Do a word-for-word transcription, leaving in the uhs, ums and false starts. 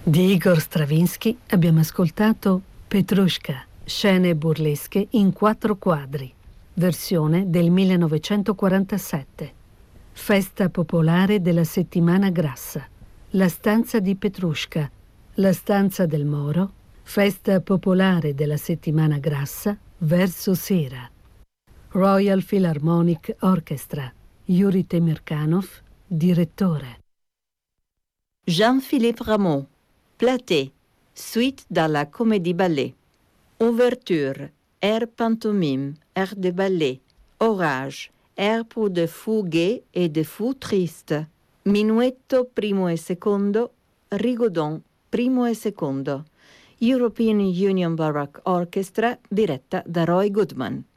Di Igor Stravinsky abbiamo ascoltato Petrushka, scene burlesche in quattro quadri, versione del millenovecentoquarantasette. Festa popolare della settimana grassa, La stanza di Petrushka, La stanza del Moro, Festa popolare della settimana grassa, verso sera. Royal Philharmonic Orchestra, Yuri Temirkanov, direttore. Jean-Philippe Rameau, Platée, suite dalla Comédie Ballet. Ouverture, air pantomime, air de ballet. Orage, air pour de fous gais et de fous tristes. Minuetto primo e secondo, Rigaudon primo e secondo. European Union Baroque Orchestra diretta da Roy Goodman.